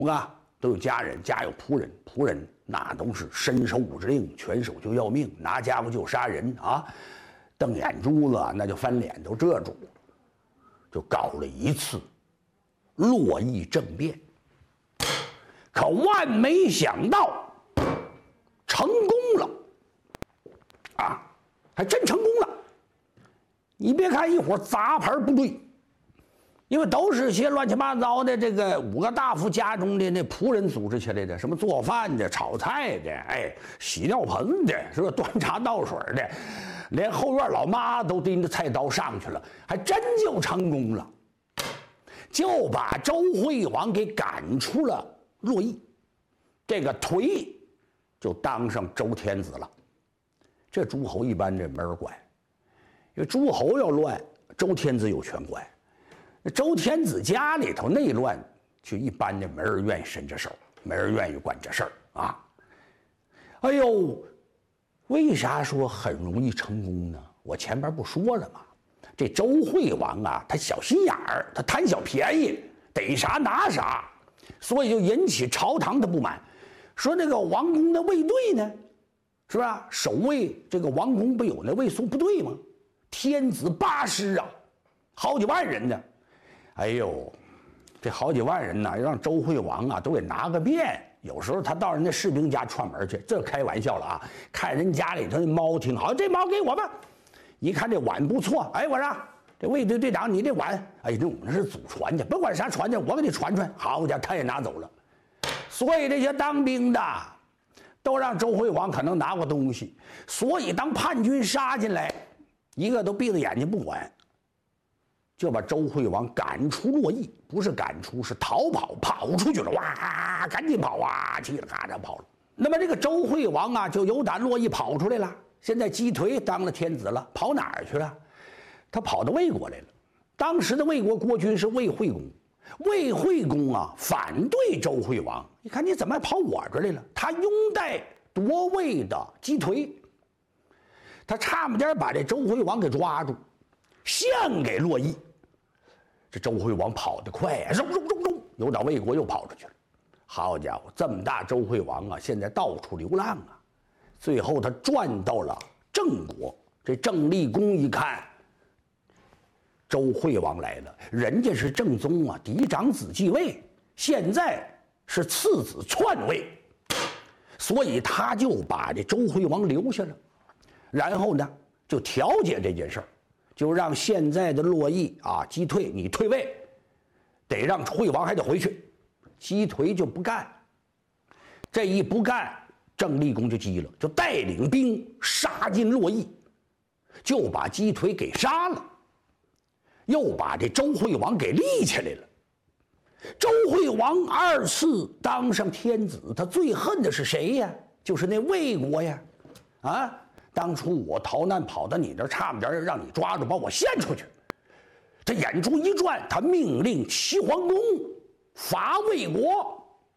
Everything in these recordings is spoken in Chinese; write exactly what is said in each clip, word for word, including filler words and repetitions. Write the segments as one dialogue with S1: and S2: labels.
S1: 啊，都有家人，家有仆人，仆人那都是伸手五指令，拳手就要命，拿家伙就杀人啊，瞪眼珠子那就翻脸，都这主，就搞了一次洛邑政变。可万没想到，成功了，啊，还真成功了。你别看一伙杂牌部队，因为都是些乱七八糟的这个五个大夫家中的那仆人组织起来的，什么做饭的、炒菜的，哎，洗尿盆的，是吧？端茶倒水的，连后院老妈都拎着菜刀上去了，还真就成功了，就把周惠王给赶出了洛邑，这个颓就当上周天子了。这诸侯一般这没人管，因为诸侯要乱，周天子有权管。那周天子家里头内乱，就一般的没人愿意伸这手，没人愿意管这事儿啊。哎呦，为啥说很容易成功呢？我前边不说了吗？这周惠王啊，他小心眼儿，他贪小便宜，逮啥拿啥，所以就引起朝堂的不满，说那个王宫的卫队呢，是吧？守卫这个王宫不有那卫戍部队吗？天子八师啊，好几万人呢。哎呦，这好几万人呢，让周惠王啊都给拿个遍。有时候他到人家士兵家串门去，这开玩笑了啊！看人家里头那猫挺好，这猫给我吧。一看这碗不错，哎，我说这卫队队长，你这碗，哎，这我们是祖传的，甭管啥传的，我给你传传。好家伙，他也拿走了。所以这些当兵的都让周惠王可能拿过东西，所以当叛军杀进来，一个都闭着眼睛不管，就把周惠王赶出洛邑，不是赶出，是逃跑，跑出去了，哇，赶紧跑啊，嘁哩咔嚓跑了。那么这个周惠王啊，就由打洛邑跑出来了。现在鸡颓当了天子了，跑哪儿去了？他跑到魏国来了。当时的魏国国君是魏惠公，魏惠公啊反对周惠王，你看你怎么跑我这来了？他拥戴夺魏的鸡颓，他差不点把这周惠王给抓住，献给洛邑。这周惠王跑得快呀，嗖嗖嗖嗖，又到魏国又跑出去了。好家伙，这么大周惠王啊，现在到处流浪啊。最后他转到了郑国，这郑立公一看，周惠王来了，人家是正宗啊，嫡长子继位，现在是次子篡位，所以他就把这周惠王留下了，然后呢就调解这件事儿，就让现在的洛邑啊击退，你退位，得让惠王还得回去，击颓就不干，这一不干。郑立公就急了，就带领兵杀进洛邑，就把鸡颓给杀了，又把这周惠王给立起来了。周惠王二次当上天子，他最恨的是谁呀？就是那魏国呀！啊，当初我逃难跑到你这儿，差不点让你抓住，把我献出去。这眼珠一转，他命令齐桓公伐魏国。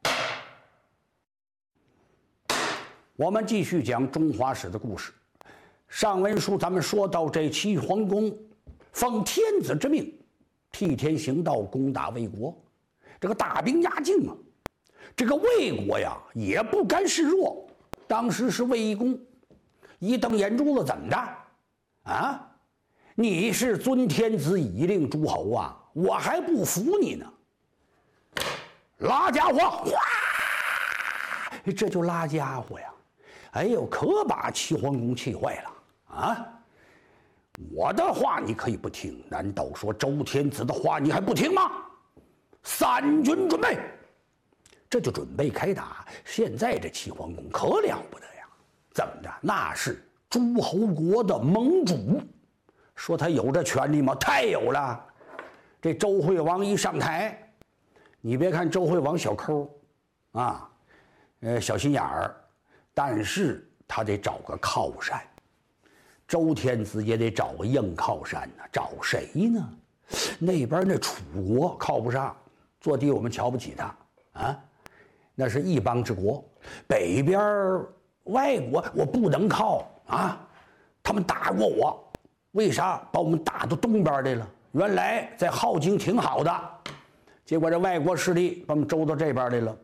S1: 我们继续讲中华史的故事。上文书咱们说到，这齐桓公奉天子之命，替天行道，攻打魏国，这个大兵压境啊。这个魏国呀也不甘示弱，当时是魏懿公一瞪眼珠子，怎么着啊？你是尊天子以令诸侯啊，我还不服你呢！拉家伙，哗，这就拉家伙呀！哎呦，可把齐桓公气坏了啊！我的话你可以不听，难道说周天子的话你还不听吗？三军准备，这就准备开打。现在这齐桓公可了不得呀！怎么着？那是诸侯国的盟主，说他有这权利吗？太有了！这周惠王一上台，你别看周惠王小抠啊，呃，小心眼儿。但是他得找个靠山，周天子也得找个硬靠山呢。找谁呢？那边那楚国靠不上，坐地我们瞧不起他啊，那是一邦之国。北边外国我不能靠啊，他们打过我，为啥把我们打到东边来了？原来在镐京挺好的， 结果这外国势力把我们周到这边来了。